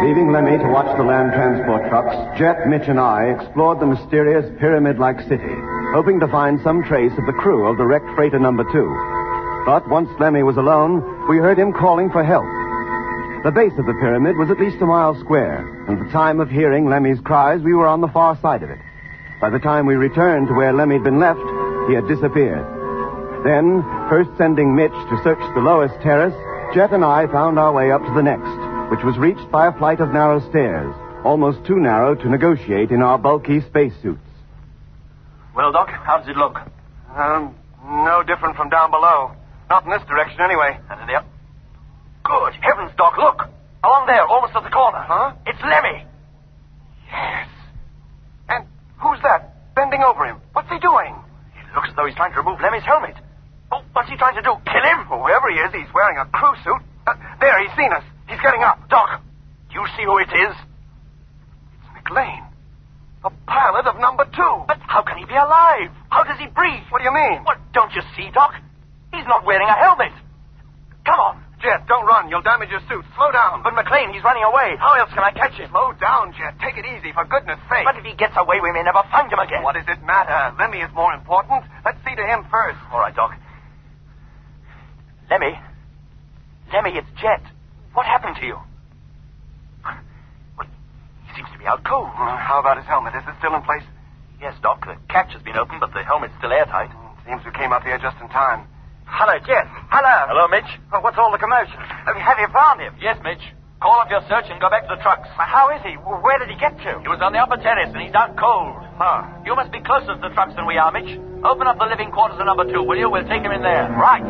Leaving Lemmy to watch the land transport trucks, Jet, Mitch, and I explored the mysterious pyramid-like city, hoping to find some trace of the crew of the wrecked freighter number 2. But once Lemmy was alone, we heard him calling for help. The base of the pyramid was at least a mile square, and at the time of hearing Lemmy's cries, we were on the far side of it. By the time we returned to where Lemmy had been left, he had disappeared. Then, first sending Mitch to search the lowest terrace, Jet and I found our way up to the next, which was reached by a flight of narrow stairs, almost too narrow to negotiate in our bulky spacesuits. Well, Doc, how does it look? No different from down below. Not in this direction, anyway. And in there? Good heavens, Doc, look! Along there, almost at the corner. Huh? It's Lemmy! Yes. And who's that? Bending over him. What's he doing? It looks as though he's trying to remove Lemmy's helmet. Oh, what's he trying to do? Kill him? Whoever he is, he's wearing a crew suit. There, he's seen us. He's getting up. Doc, do you see who it is? It's McLean. The pilot of number 2. But how can he be alive? How does he breathe? What do you mean? What, don't you see, Doc? He's not wearing a helmet. Come on. Jet, don't run. You'll damage your suit. Slow down. But McLean, he's running away. How else can I catch him? Slow down, Jet. Take it easy, for goodness sake. But if he gets away, we may never find him again. What does it matter? Lemmy is more important. Let's see to him first. All right, Doc. Lemmy, it's Jet. What happened to you? Well, he seems to be out cold. How about his helmet? Is it still in place? Yes, Doc. The catch has been opened, but the helmet's still airtight. Seems we came up here just in time. Hello, Jet. Hello. Hello, Mitch. Oh, what's all the commotion? Have you found him? Yes, Mitch. Call off your search and go back to the trucks. How is he? Where did he get to? He was on the upper terrace, and he's out cold. Huh. You must be closer to the trucks than we are, Mitch. Open up the living quarters of number 2, will you? We'll take him in there. Right.